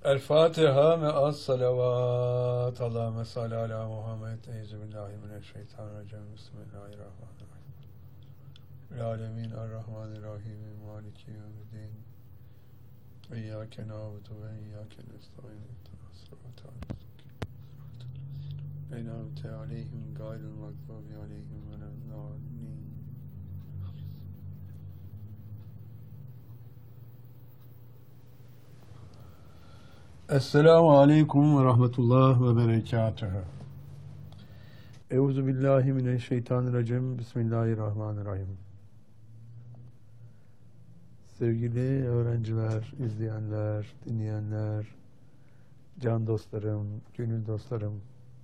El Fatiha me'as salavat. Allahümme salli ala Muhammed. Euzubillahimineşşeytanirracim. Bismillahirrahmanirrahim. Alemin Errahmanirrahim. Maliki yevmiddin. İyyâke na'budu ve iyyâke nestaîn. İhdinas sıratal müstakîm. En'amte aleyhim gayril mağdûbi aleyhim veleddâllîn. Esselamu aleyküm ve rahmetullah ve berekatühü. Euzubillahimineşşeytanirracim. Bismillahirrahmanirrahim. Sevgili öğrenciler, izleyenler, dinleyenler, can dostlarım, gönül dostlarım.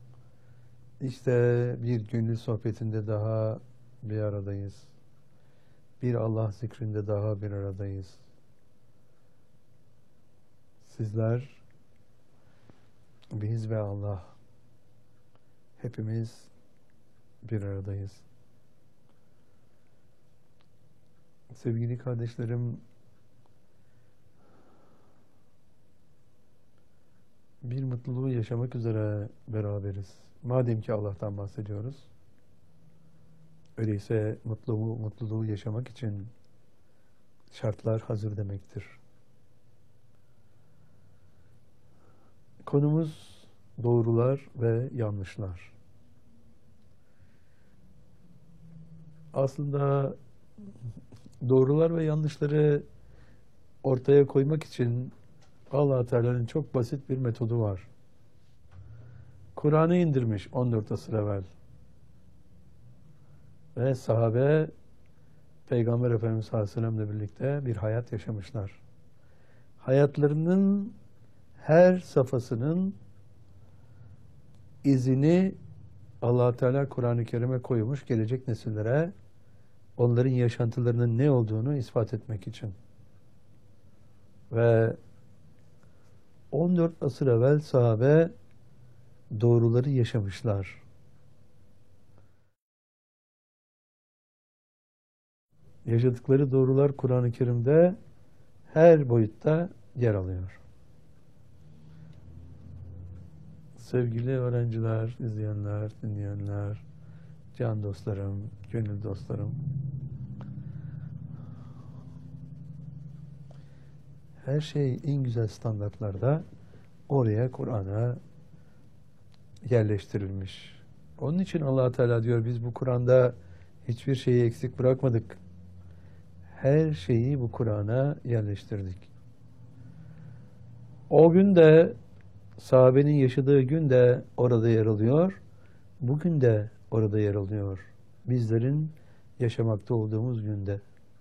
İşte bir gönül sohbetinde daha bir aradayız. Bir Allah zikrinde daha bir aradayız. Sizler, biz ve Allah, hepimiz bir aradayız. Sevgili kardeşlerim, bir mutluluğu yaşamak üzere beraberiz. Madem ki Allah'tan bahsediyoruz, öyleyse mutluluğu yaşamak için şartlar hazır demektir. Konumuz doğrular ve yanlışlar. Aslında doğrular ve yanlışları ortaya koymak için Allah Teala'nın çok basit bir metodu var. Kur'an'ı indirmiş 14 asır evvel. Ve sahabe Peygamber Efendimiz sallallahu aleyhi ve sellem'le birlikte bir hayat yaşamışlar. Hayatlarının her safhasının izini Allah Teala Kur'an-ı Kerim'e koymuş, gelecek nesillere onların yaşantılarının ne olduğunu ispat etmek için. Ve 14 asır evvel sahabe doğruları yaşamışlar. Yaşadıkları doğrular Kur'an-ı Kerim'de her boyutta yer alıyor. Sevgili öğrenciler, izleyenler, dinleyenler, can dostlarım, gönül dostlarım. Her şey en güzel standartlarda oraya, Kur'an'a yerleştirilmiş. Onun için Allah Teala diyor, biz bu Kur'an'da hiçbir şeyi eksik bırakmadık. Her şeyi bu Kur'an'a yerleştirdik. O gün de, sahabenin yaşadığı gün de orada yer alıyor. Bugün de orada yer alıyor. Bizlerin yaşamakta olduğumuz günde.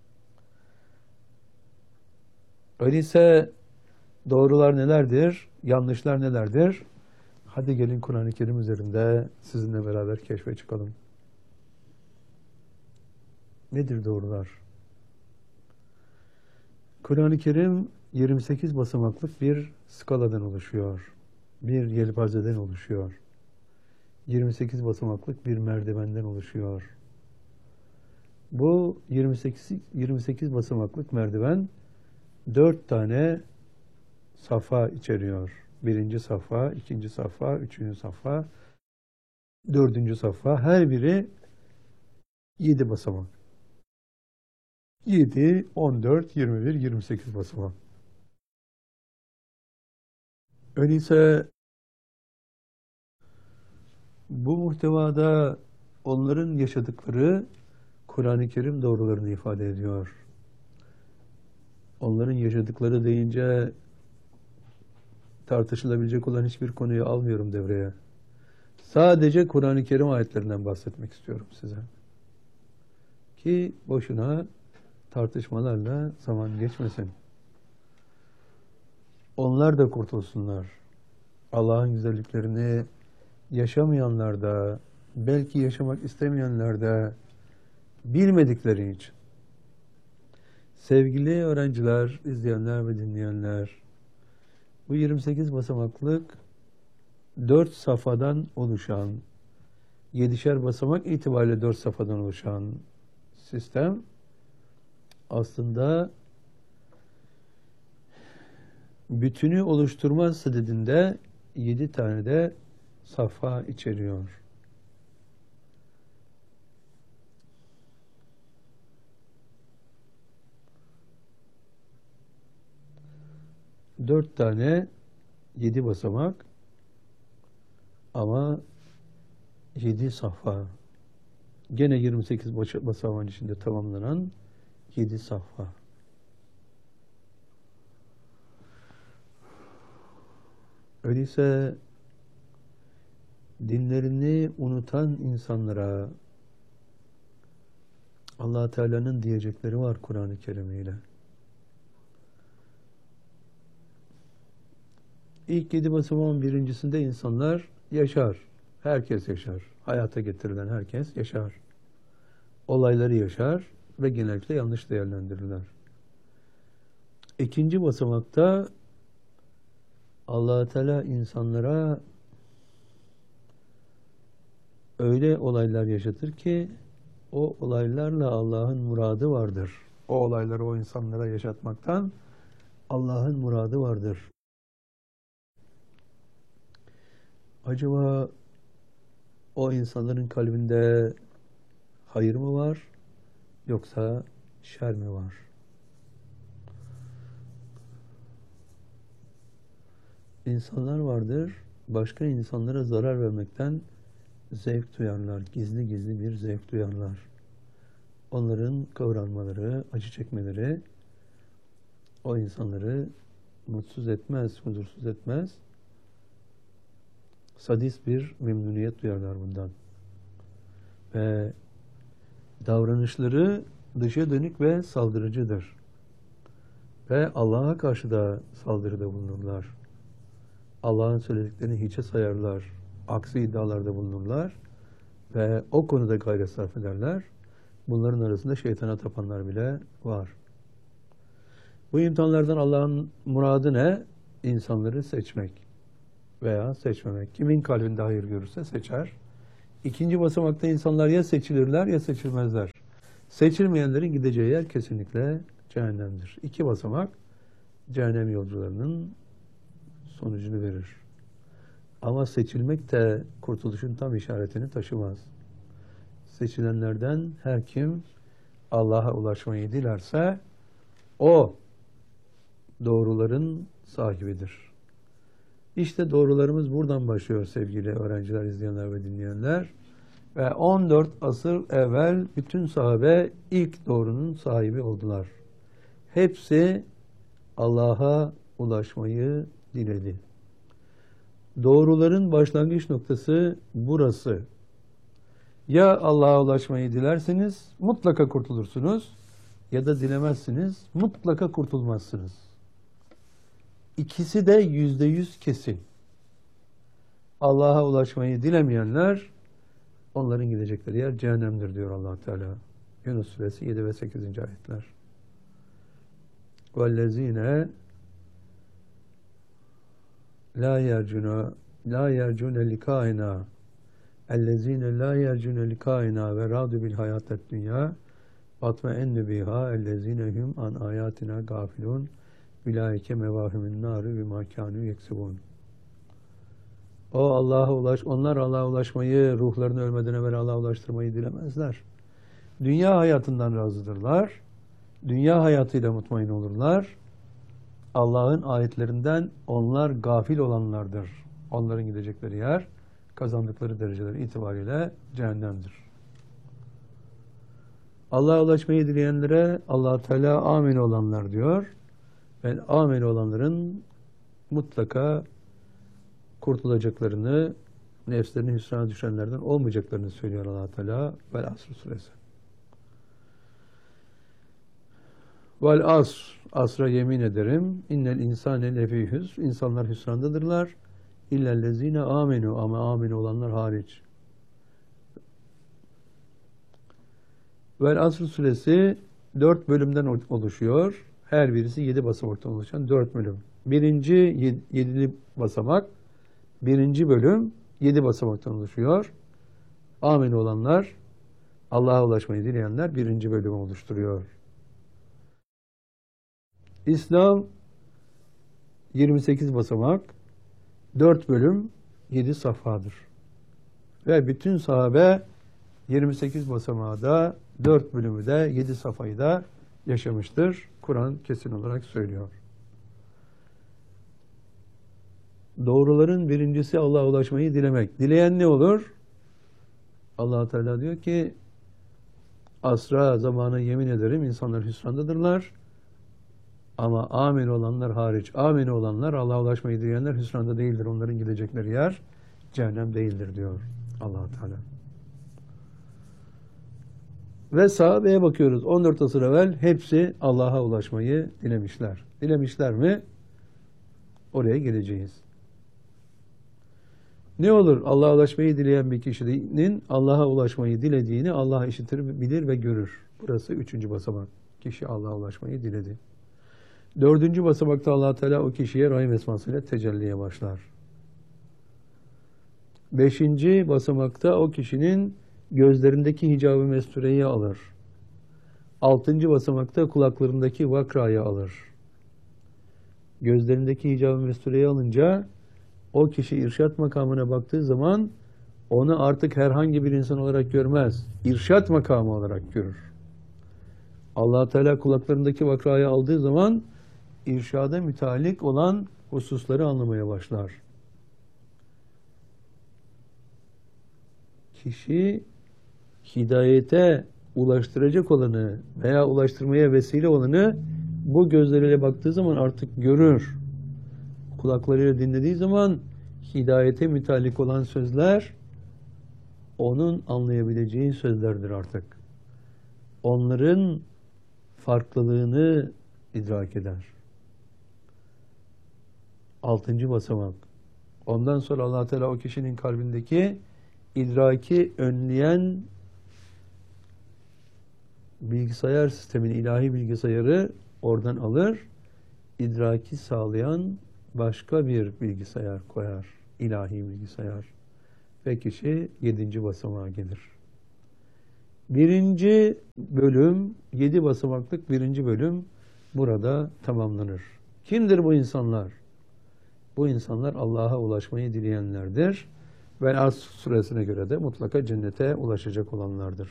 Öyleyse doğrular nelerdir? Yanlışlar nelerdir? Hadi gelin Kur'an-ı Kerim üzerinde sizinle beraber keşfe çıkalım. Nedir doğrular? Kur'an-ı Kerim 28 basamaklık bir skaladan oluşuyor. Bir yelpazeden oluşuyor. 28 basamaklık bir merdivenden oluşuyor. Bu 28 basamaklık merdiven 4 tane safha içeriyor. Birinci safha, ikinci safha, üçüncü safha, dördüncü safha. Her biri 7 basamak. 7, 14, 21, 28 basamak. Öyleyse bu muhtevada onların yaşadıkları Kur'an-ı Kerim doğrularını ifade ediyor. Onların yaşadıkları deyince tartışılabilecek olan hiçbir konuyu almıyorum devreye. Sadece Kur'an-ı Kerim ayetlerinden bahsetmek istiyorum size. Ki boşuna tartışmalarla zaman geçmesin. Onlar da kurtulsunlar. Allah'ın güzelliklerini yaşamayanlar da, belki yaşamak istemeyenler de bilmedikleri için. Sevgili öğrenciler, izleyenler ve dinleyenler, bu 28 basamaklık 4 safhadan oluşan, 7'şer basamak itibariyle 4 safhadan oluşan sistem aslında bütünü oluşturma sadedinde 7 tane de safha içeriyor. Dört tane 7 basamak ama 7 safha. Gene 28 basamağın içinde tamamlanan 7 safha. Öyleyse dinlerini unutan insanlara Allah Teala'nın diyecekleri var Kur'an-ı Kerim ile. İlk 7 basamağın birincisinde insanlar yaşar. Herkes yaşar. Hayata getirilen herkes yaşar. Olayları yaşar ve genellikle yanlış değerlendirirler. İkinci basamakta Allah Teala insanlara öyle olaylar yaşatır ki o olaylarla Allah'ın muradı vardır. O olayları o insanlara yaşatmaktan Allah'ın muradı vardır. Acaba o insanların kalbinde hayır mı var yoksa şer mi var? İnsanlar vardır, başka insanlara zarar vermekten zevk duyarlar, gizli gizli bir zevk duyarlar. Onların kıvranmaları, acı çekmeleri o insanları mutsuz etmez, huzursuz etmez. Sadist bir memnuniyet duyarlar bundan. Ve davranışları dışa dönük ve saldırıcıdır. Ve Allah'a karşı da saldırıda bulunurlar. Allah'ın söylediklerini hiçe sayarlar. Aksi iddialarda bulunurlar. Ve o konuda gayret sarf ederler. Bunların arasında şeytana tapanlar bile var. Bu imtihanlardan Allah'ın muradı ne? İnsanları seçmek veya seçmemek. Kimin kalbinde hayır görürse seçer. İkinci basamakta insanlar ya seçilirler ya seçilmezler. Seçilmeyenlerin gideceği yer kesinlikle cehennemdir. 2 basamak cehennem yolcularının sonucunu verir. Ama seçilmek de kurtuluşun tam işaretini taşımaz. Seçilenlerden her kim Allah'a ulaşmayı dilerse o doğruların sahibidir. İşte doğrularımız buradan başlıyor sevgili öğrenciler, izleyenler ve dinleyenler. Ve 14 asır evvel bütün sahabe ilk doğrunun sahibi oldular. Hepsi Allah'a ulaşmayı diledi. Doğruların başlangıç noktası burası. Ya Allah'a ulaşmayı dilersiniz, mutlaka kurtulursunuz. Ya da dilemezsiniz, mutlaka kurtulmazsınız. İkisi de %100 kesin. Allah'a ulaşmayı dilemeyenler, onların gidecekleri yer cehennemdir diyor Allah Teala. Yunus Suresi 7 ve 8. ayetler. وَالَّذ۪ينَ لَا يَرْجُونَ لِقَائِنَا اَلَّذ۪ينَ لَا يَرْجُونَ لِقَائِنَا وَرَادُوا بِالْحَيَاةِ الدُّنْيَا وَاطْمَئَنُّ بِهَا اَلَّذ۪ينَ هُمْ عَنْ آيَاتِنَا غَافِلُونَ Bilaike mevahümün nârı ve mâkânû yeksibûn. Onlar Allah'a ulaşmayı, ruhlarını ölmeden evvel Allah'a ulaştırmayı dilemezler. Dünya hayatından razıdırlar. Dünya hayatıyla mutmain olurlar. Allah'ın ayetlerinden onlar gafil olanlardır. Onların gidecekleri yer, kazandıkları dereceler itibariyle cehennemdir. Allah'a ulaşmayı dileyenlere Allah Teala amin olanlar diyor. Ve amel olanların mutlaka kurtulacaklarını, nefslerinin hüsrana düşenlerden olmayacaklarını söylüyor Allah Teala. Vel Asr suresi. Vel Asr, asra yemin ederim. İnnel insane lefî hüsr. İnsanlar hüsrandadırlar. İllellezîne amenu, ama amin olanlar hariç. Vel Asr suresi 4 bölümden oluşuyor. Her birisi 7 basamaktan oluşan 4 bölüm. Birinci 7'li basamak, birinci bölüm 7 basamaktan oluşuyor. Amin olanlar, Allah'a ulaşmayı dileyenler birinci bölümü oluşturuyor. İslam 28 basamak, 4 bölüm, 7 safhadır. Ve bütün sahabe 28 basamağı da, 4 bölümü de, 7 safhayı da yaşamıştır. Kur'an kesin olarak söylüyor. Doğruların birincisi Allah'a ulaşmayı dilemek. Dileyen ne olur? Allah Teala diyor ki, asra zamana yemin ederim insanlar hüsrandadırlar. Ama amin olanlar hariç, amin olanlar, Allah'a ulaşmayı dileyenler hüsranda değildir. Onların gidecekleri yer cehennem değildir diyor Allah Teala. Ve sahabeye bakıyoruz. 14 asır evvel hepsi Allah'a ulaşmayı dilemişler. Dilemişler mi? Oraya geleceğiz. Ne olur Allah'a ulaşmayı dileyen bir kişinin Allah'a ulaşmayı dilediğini Allah işitir, bilir ve görür. Burası 3. basamak. Kişi Allah'a ulaşmayı diledi. 4. basamakta Allah Teala o kişiye Rahim esmasıyla tecelliye başlar. 5. basamakta o kişinin gözlerindeki hicab-ı mestureyi alır. 6. basamakta kulaklarındaki vakrayı alır. Gözlerindeki hicab-ı mestureyi alınca o kişi irşat makamına baktığı zaman onu artık herhangi bir insan olarak görmez. İrşat makamı olarak görür. Allah Teala kulaklarındaki vakrayı aldığı zaman irşada müteallik olan hususları anlamaya başlar. Kişi hidayete ulaştıracak olanı veya ulaştırmaya vesile olanı bu gözleriyle baktığı zaman artık görür. Kulaklarıyla dinlediği zaman hidayete müteallik olan sözler onun anlayabileceği sözlerdir artık. Onların farklılığını idrak eder. 6. basamak. Ondan sonra Allah Teala o kişinin kalbindeki idraki önleyen bilgisayar sistemini, ilahi bilgisayarı oradan alır, idraki sağlayan başka bir bilgisayar koyar, ilahi bilgisayar. Ve kişi 7. basamağa gelir. 1. bölüm, 7 basamaklık 1. bölüm burada tamamlanır. Kimdir bu insanlar? Bu insanlar Allah'a ulaşmayı dileyenlerdir. Ve As suresine göre de mutlaka cennete ulaşacak olanlardır.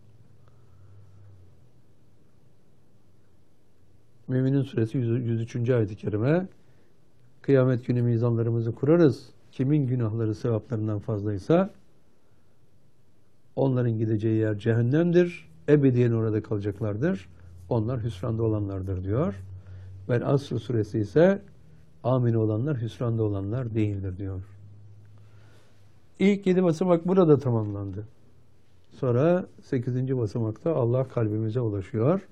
Müminin suresi 103. ayet-i kerime. Kıyamet günü mizanlarımızı kurarız. Kimin günahları sevaplarından fazlaysa onların gideceği yer cehennemdir. Ebediyen orada kalacaklardır. Onlar hüsranda olanlardır diyor. Ve Asr suresi ise amin olanlar hüsranda olanlar değildir diyor. İlk 7 basamak burada tamamlandı. Sonra 8. basamakta Allah kalbimize ulaşıyor.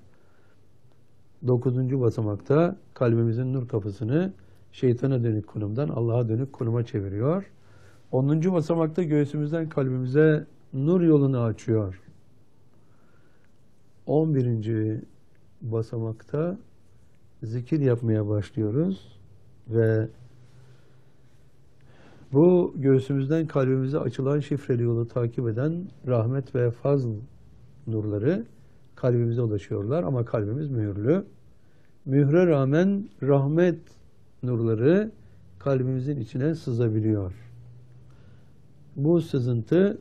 9. basamakta kalbimizin nur kapısını şeytana dönük konumdan Allah'a dönük konuma çeviriyor. 10. basamakta göğsümüzden kalbimize nur yolunu açıyor. 11. basamakta zikir yapmaya başlıyoruz ve bu göğsümüzden kalbimize açılan şifreli yolu takip eden rahmet ve fazl nurları kalbimize ulaşıyorlar ama kalbimiz mühürlü. Mühre rağmen rahmet nurları kalbimizin içine sızabiliyor. Bu sızıntı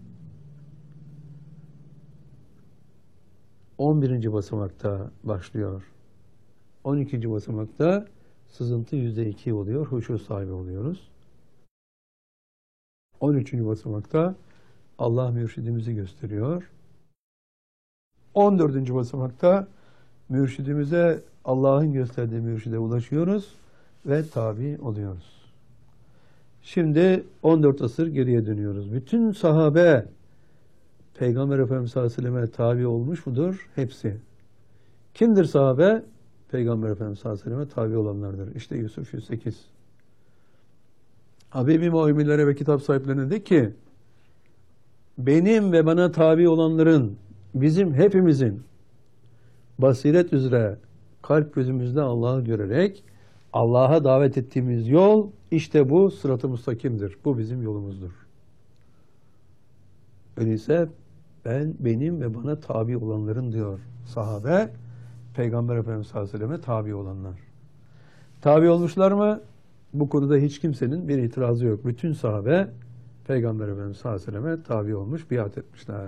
11. basamakta başlıyor. 12. basamakta sızıntı %2 oluyor. Huşu sahibi oluyoruz. 13. basamakta Allah mürşidimizi gösteriyor. 14. basamakta mürşidimize, Allah'ın gösterdiği mürşide ulaşıyoruz ve tabi oluyoruz. Şimdi 14 asır geriye dönüyoruz. Bütün sahabe Peygamber Efendimiz sallallahu aleyhi ve selleme tabi olmuş mudur? Hepsi. Kimdir sahabe? Peygamber Efendimiz sallallahu aleyhi ve selleme tabi olanlardır. İşte Yusuf 108. Habibim o ümilere ve kitap sahiplerine de ki benim ve bana tabi olanların, bizim hepimizin basiret üzere kalp gözümüzde Allah'ı görerek Allah'a davet ettiğimiz yol işte bu sırat-ı müstakimdir. Bu bizim yolumuzdur. Öyleyse benim ve bana tabi olanların diyor sahabe, Peygamber Efendimiz sallallahu aleyhi ve selleme tabi olanlar. Tabi olmuşlar mı? Bu konuda hiç kimsenin bir itirazı yok. Bütün sahabe Peygamber Efendimiz sallallahu aleyhi ve selleme tabi olmuş, biat etmişler.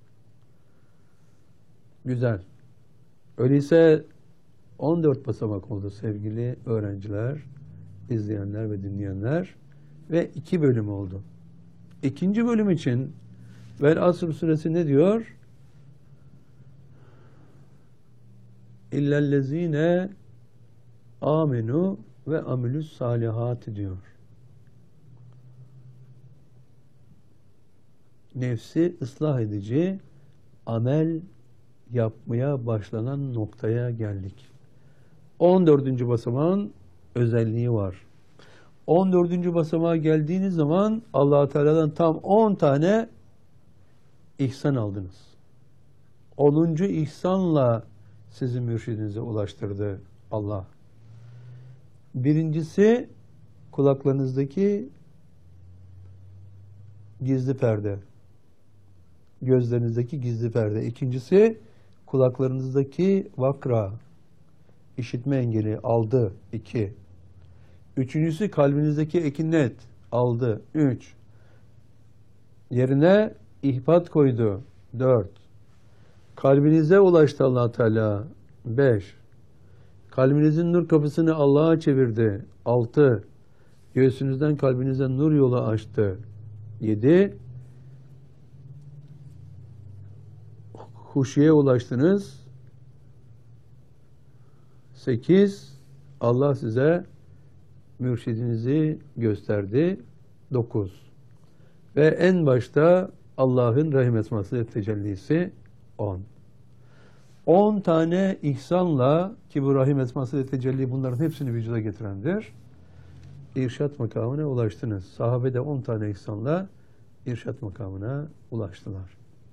Güzel. Öyleyse 14 basamak oldu sevgili öğrenciler, izleyenler ve dinleyenler ve 2 bölüm oldu. İkinci bölüm için Vel Asr suresi ne diyor? İllellezine amenu ve amilus salihati diyor. Nefsi ıslah edici amel yapmaya başlanan noktaya geldik. 14. basamağın özelliği var. 14. basamağa geldiğiniz zaman Allah-u Teala'dan tam 10 tane ihsan aldınız. 10. ihsanla sizi mürşidinize ulaştırdı Allah. Birincisi kulaklarınızdaki gizli perde. Gözlerinizdeki gizli perde. İkincisi kulaklarınızdaki vakra, işitme engeli aldı. 2. Üçüncüsü kalbinizdeki ekinnet aldı. 3. Yerine ihbat koydu. 4. Kalbinize ulaştı Allah Teala. 5. Kalbinizin nur kapısını Allah'a çevirdi. 6. Göğsünüzden kalbinize nur yolu açtı. 7. Huşuya ulaştınız. 8. Allah size mürşidinizi gösterdi. 9. Ve en başta Allah'ın rahim esması tecellisi 10. 10 tane ihsanla, ki bu rahim esması ve tecelli bunların hepsini vücuda getirendir, irşat makamına ulaştınız. Sahabe de 10 tane ihsanla irşat makamına ulaştılar.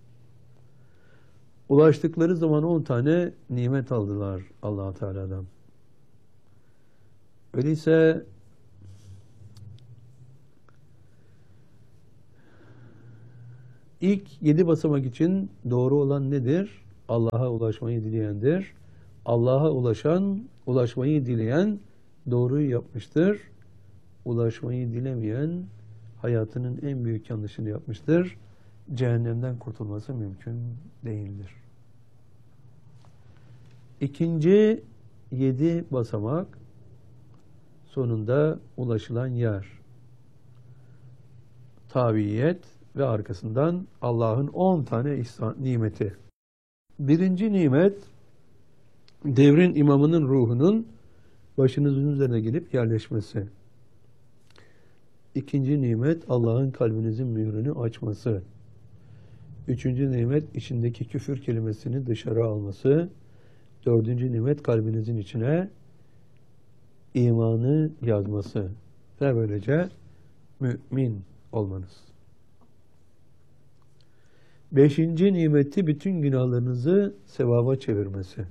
Ulaştıkları zaman 10 tane nimet aldılar Allah-u Teala'dan. Öyleyse ilk 7 basamak için doğru olan nedir? Allah'a ulaşmayı dileyendir. Allah'a ulaşmayı dileyen doğruyu yapmıştır. Ulaşmayı dilemeyen hayatının en büyük yanlışını yapmıştır. Cehennemden kurtulması mümkün değildir. İkinci 7 basamak sonunda ulaşılan yer. Tabiyet ve arkasından Allah'ın 10 tane ihsan nimeti. Birinci nimet, devrin imamının ruhunun başınızın üzerine gelip yerleşmesi. İkinci nimet, Allah'ın kalbinizin mührünü açması. Üçüncü nimet, içindeki küfür kelimesini dışarı alması. Dördüncü nimet, kalbinizin içine imanı yazması. Ve böylece mümin olmanız. Beşinci nimeti, bütün günahlarınızı sevaba çevirmesi.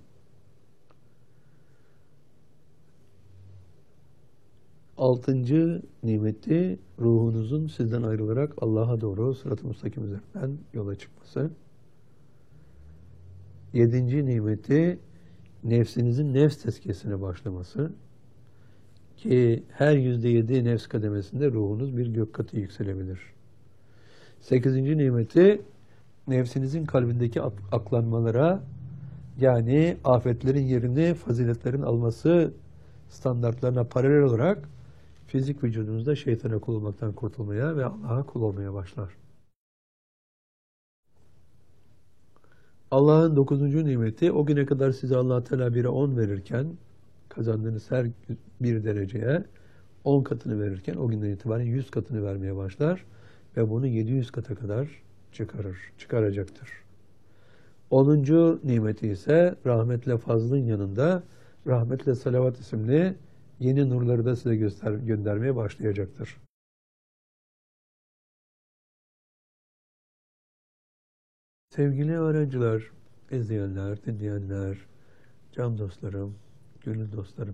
Altıncı nimeti, ruhunuzun sizden ayrılarak Allah'a doğru sırat-ı müstakim üzerinden yola çıkması. Yedinci nimeti, nefsinizin nefs tezkiyesine başlaması. Ki her %7 nefs kademesinde ruhunuz bir gök katı yükselebilir. 8. nimeti, nefsinizin kalbindeki aklanmalara, yani afetlerin yerini faziletlerin alması standartlarına paralel olarak fizik vücudunuzda şeytana kul olmaktan kurtulmaya ve Allah'a kul olmaya başlar. Allah'ın 9. nimeti, o güne kadar size Allah Teala 1'e 10 verirken, kazandığınız her bir dereceye 10 katını verirken, o günden itibaren 100 katını vermeye başlar ve bunu 700 kata kadar çıkaracaktır. 10. nimeti ise rahmetle fazlın yanında rahmetle salavat isimli yeni nurları da size göndermeye başlayacaktır. Sevgili öğrenciler, izleyenler, dinleyenler, can dostlarım, gönül dostlarım.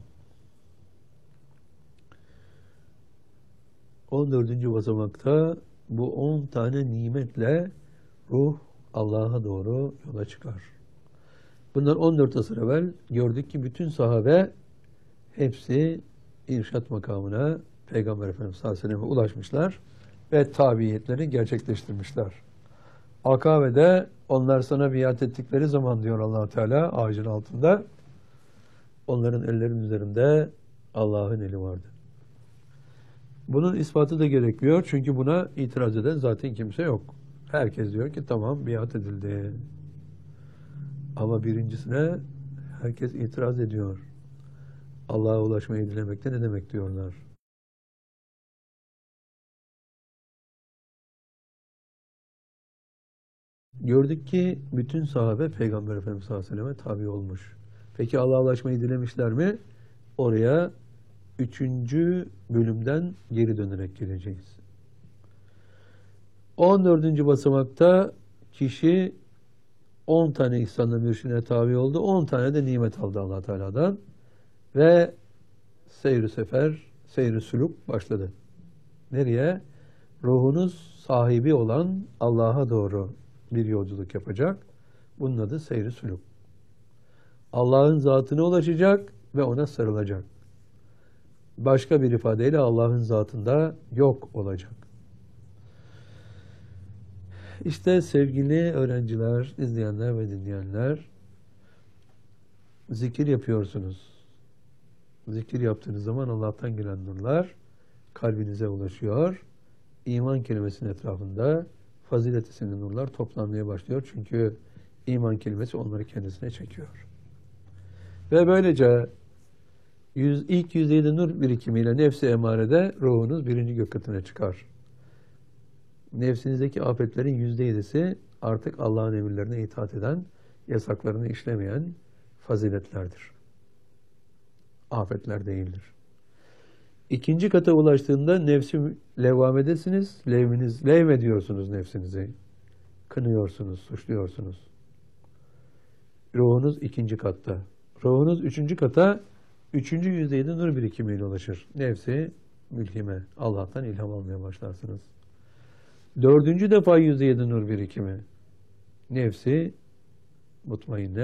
14. basamakta bu 10 tane nimetle ruh Allah'a doğru yola çıkar. Bunlar 14 asır evvel gördük ki bütün sahabe hepsi irşat makamına Peygamber Efendimiz sallallahu aleyhi ve sellem'e ulaşmışlar ve tabiyetleri gerçekleştirmişler. Akabe'de onlar sana biat ettikleri zaman diyor Allah Teala ağacın altında onların ellerinin üzerinde Allah'ın eli vardı. Bunun ispatı da gerekmiyor çünkü buna itiraz eden zaten kimse yok. Herkes diyor ki tamam biat edildi. Ama birincisine herkes itiraz ediyor. Allah'a ulaşmayı dilemekte ne demek diyorlar. Gördük ki bütün sahabe Peygamber Efendimiz sallallahu aleyhi ve selleme tabi olmuş. Peki Allah'a ulaşmayı dilemişler mi? Oraya 3. bölümden geri dönerek geleceğiz. 14. basamakta kişi 10 tane ihsanla mürşidine tabi oldu. 10 tane de nimet aldı Allah Teala'dan. Ve seyr-i sefer, seyr-i sülük başladı. Nereye? Ruhunuz sahibi olan Allah'a doğru bir yolculuk yapacak. Bunun adı seyr-i sülük. Allah'ın zatına ulaşacak ve ona sarılacak. Başka bir ifadeyle Allah'ın zatında yok olacak. İşte sevgili öğrenciler, izleyenler ve dinleyenler, zikir yapıyorsunuz. Zikir yaptığınız zaman Allah'tan gelen nurlar kalbinize ulaşıyor. İman kelimesinin etrafında fazilet isimli nurlar toplanmaya başlıyor. Çünkü iman kelimesi onları kendisine çekiyor. Ve böylece ilk %7 nur birikimiyle nefsi emarede ruhunuz 1. gök katına çıkar. Nefsinizdeki afetlerin %7'si artık Allah'ın emirlerine itaat eden, yasaklarını işlemeyen faziletlerdir. Afetler değildir. 2. kata ulaştığında nefsi levvamedesiniz, levmediyorsunuz nefsinizi. Kınıyorsunuz, suçluyorsunuz. Ruhunuz 2. katta. Ruhunuz 3. kata 3. %7 nur birikimiyle ulaşır. Nefsi mülhime, Allah'tan ilham almaya başlarsınız. 4. defa %7 nur birikimi. Nefsi mutmainne.